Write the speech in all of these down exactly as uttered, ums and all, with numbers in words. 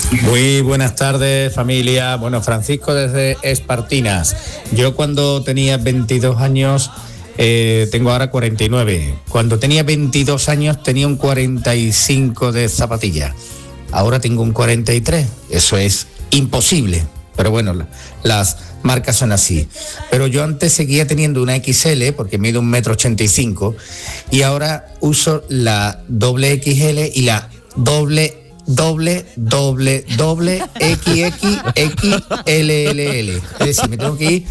Muy buenas tardes, familia. Bueno, Francisco desde Espartinas. Yo cuando tenía veintidós años, eh, tengo ahora cuarenta y nueve. Cuando tenía veintidós años tenía un cuarenta y cinco de zapatillas. Ahora tengo un cuarenta y tres. Eso es imposible. Pero bueno, las marcas son así. Pero yo antes seguía teniendo una equis ele porque mido un metro ochenta y cinco y ahora uso la doble equis ele y la doble doble, doble, doble, equis equis, equis ele ele ele. Es decir, me tengo que ir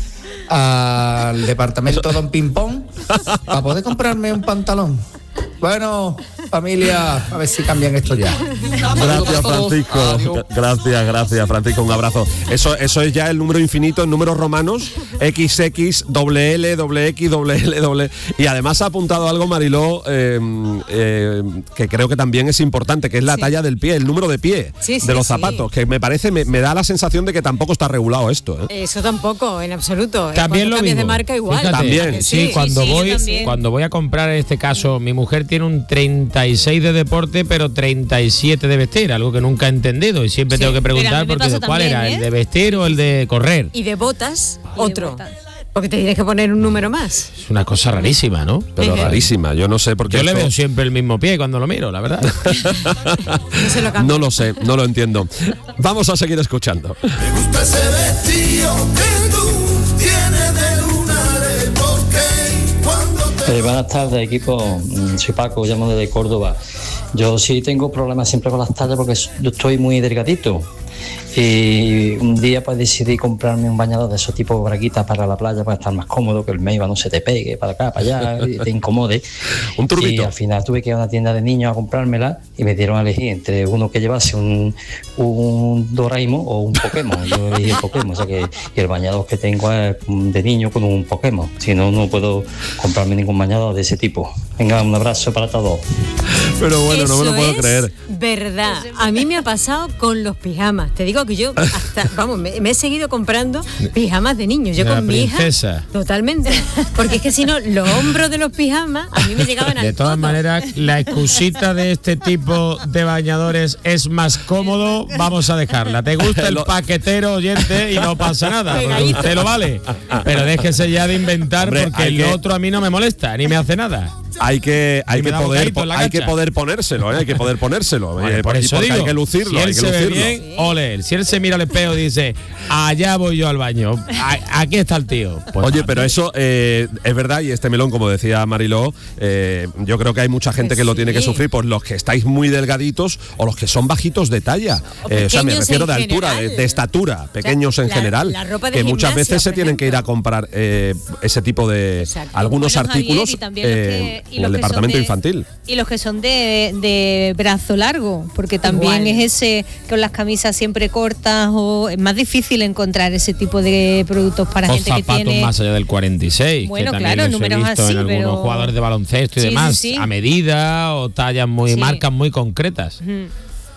al departamento Don Pimpón para poder comprarme un pantalón. Bueno, familia, a ver si cambian esto ya. Gracias, Francisco. Adiós. Gracias, gracias, Francisco. Un abrazo. Eso, eso es ya el número infinito en números romanos. equis equis, doble ele, doble equis, doble ele, doble. Y además ha apuntado algo, Mariló, eh, eh, que creo que también es importante, que es la sí. talla del pie, el número de pie sí, sí, de los zapatos, sí. que me parece, me, me da la sensación de que tampoco está regulado esto. ¿eh? Eso tampoco, en absoluto. También lo mismo. De marca igual. Fíjate, también. Sí, sí, cuando sí, voy, cuando voy a comprar, en este caso, mi mujer tiene un treinta y seis de deporte, pero treinta y siete de vestir, algo que nunca he entendido y siempre sí, tengo que preguntar porque ¿cuál también, era? ¿eh? ¿El de vestir o el de correr? Y de botas, y otro. De botas. Porque te tienes que poner un número más. Es una cosa rarísima, ¿no? Pero rarísima, yo no sé por qué. Yo esto... le veo siempre el mismo pie cuando lo miro, la verdad. no, se lo no lo sé, no lo entiendo. Vamos a seguir escuchando. Me gusta ese vestido que tú tienes de lunares, porque cuando te... Eh, buenas tardes, equipo. Soy Paco, llamo desde Córdoba. Yo sí tengo problemas siempre con las tallas porque yo estoy muy delgadito. Y un día pues decidí comprarme un bañador de esos tipos braguitas para la playa para estar más cómodo, que el meiba no se te pegue para acá, para allá y te incomode. Un turbito. Y al final tuve que ir a una tienda de niños a comprármela y me dieron a elegir entre uno que llevase un, un Doraemon o un Pokémon. Yo elegí el Pokémon, o sea que y el bañador que tengo es de niño con un Pokémon. Si no, no puedo comprarme ningún bañador de ese tipo. Venga, un abrazo para todos. Pero bueno, eso no me lo puedo es creer. Verdad. A mí me ha pasado con los pijamas. Te digo que yo hasta, vamos, me, me he seguido comprando pijamas de niños. Yo de con mi princesa. hija. Totalmente. Porque es que si no, los hombros de los pijamas a mí me llegaban al De todas todo. maneras, la excusita de este tipo de bañadores es más cómodo, vamos a dejarla. Te gusta el paquetero, oyente, y no pasa nada, porque usted lo vale. Pero déjese ya de inventar. Hombre, porque el que... otro a mí no me molesta, ni me hace nada. Hay que hay que poder hay que poder ponérselo, ¿eh? hay que poder ponérselo. Bueno, eh, por eso digo, hay que lucirlo, si él hay que se lucirlo. ve bien, ole, si él se mira al espejo y dice, allá voy yo al baño, a, aquí está el tío. Pues Oye, pero eso eh, es verdad, y este melón, como decía Mariló, eh, yo creo que hay mucha gente que sí. lo tiene que sufrir, por los que estáis muy delgaditos o los que son bajitos de talla. O, eh, o sea, me refiero de altura, de, de estatura, pequeños o sea, en la, general, la ropa de que muchas gimnasia, veces se tienen que ir a comprar eh, ese tipo de Exacto. algunos bueno, artículos Javier, y eh, que, y en el departamento de, infantil. Y los que son de, de brazo largo, porque también Igual. es ese, con las camisas siempre cortas, o es más difícil encontrar ese tipo de productos para o gente que tiene... zapatos más allá del cuarenta y seis, bueno, que también claro, los números he visto así, en algunos pero... jugadores de baloncesto y sí, demás, sí, sí. a medida o tallas muy, sí. marcas muy concretas. Uh-huh.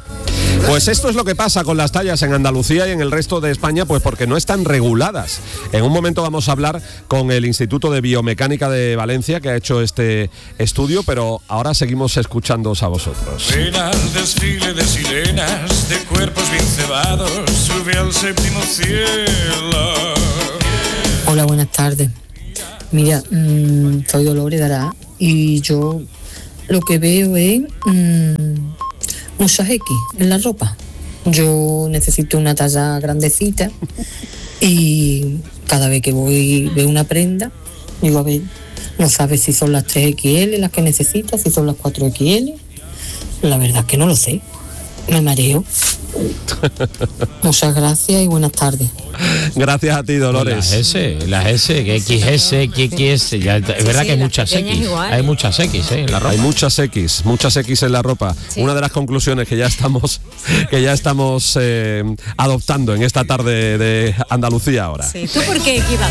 Pues esto es lo que pasa con las tallas en Andalucía y en el resto de España, pues porque no están reguladas. En un momento vamos a hablar con el Instituto de Biomecánica de Valencia, que ha hecho este estudio, pero ahora seguimos escuchándoos a vosotros. Ven al desfile de sirenas, de cuerpos bien cebados, sube al séptimo cielo. Hola, buenas tardes. Mira, mmm, soy Dolores Dará y yo lo que veo es... Mmm, muchas X en la ropa. Yo necesito una talla grandecita y cada vez que voy veo una prenda, digo, a ver, no sabes si son las tres equis ele las que necesitas, si son las cuatro equis ele. La verdad es que no lo sé. Me mareo. Muchas gracias y buenas tardes. Gracias a ti, Dolores. Las S, las S, que equis ese, equis ese, ya, es verdad sí, sí, que hay muchas X, igual. hay muchas X ¿eh? en la ropa. Hay muchas X, muchas X en la ropa. Sí. Una de las conclusiones que ya estamos, que ya estamos eh, adoptando en esta tarde de Andalucía ahora. Sí. ¿Tú por qué, Kiva?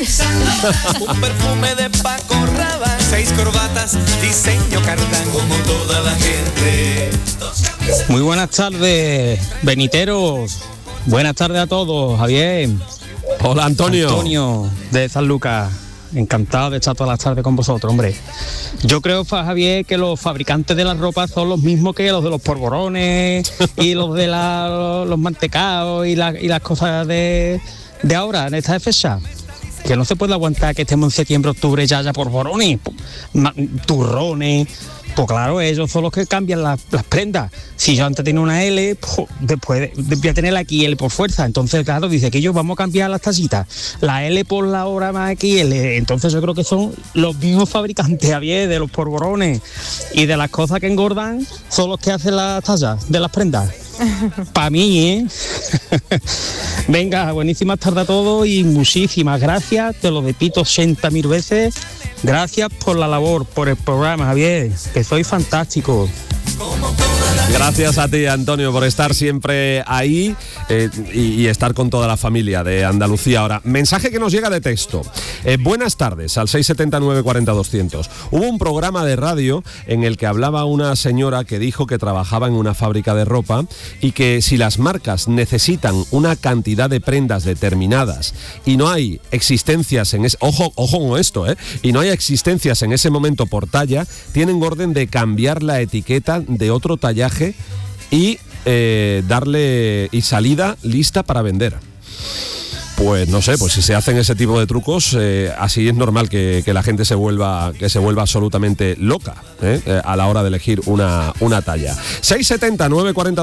Un perfume de Paco Rabanne, seis corbatas, diseño Cartán, como toda la gente. Muy buenas tardes, Beniteros. Buenas tardes a todos, Javier. Hola, Antonio. Antonio, de San Lucas. encantado de estar todas las tardes con vosotros, hombre. Yo creo, Javier, que los fabricantes de la ropa son los mismos que los de los polvorones y los de la, los mantecados y, la, y las cosas de, de ahora, en esta fecha. Que no se puede aguantar que estemos en septiembre, octubre, ya haya polvorones, turrones. Pues claro, ellos son los que cambian la, las prendas. Si yo antes tenía una L, pues después voy a tener la X L por fuerza. Entonces, claro, dice que ellos vamos a cambiar las tallitas. La L por la hora más X L. Entonces yo creo que son los mismos fabricantes, Javier, de los polvorones y de las cosas que engordan, son los que hacen las tallas de las prendas. Para mí, ¿eh? Venga, buenísimas tardes a todos y muchísimas gracias. Te lo repito ochenta mil veces. Gracias por la labor, por el programa, Javier, que soy fantástico. Gracias a ti, Antonio, por estar siempre ahí eh, y, y estar con toda la familia de Andalucía. Ahora, mensaje que nos llega de texto. Eh, buenas tardes, al seis siete nueve cuatro cero doscientos. Hubo un programa de radio en el que hablaba una señora que dijo que trabajaba en una fábrica de ropa y que si las marcas necesitan una cantidad de prendas determinadas y no hay existencias en ese... Ojo, ojo con esto, ¿eh? Y no hay existencias en ese momento por talla, tienen orden de cambiar la etiqueta de otro tallaje y eh, darle y salida lista para vender. Pues no sé, pues si se hacen ese tipo de trucos, eh, así es normal que, que la gente se vuelva que se vuelva absolutamente loca ¿eh? Eh, a la hora de elegir una, una talla. seis siete cero nueve cuatro cero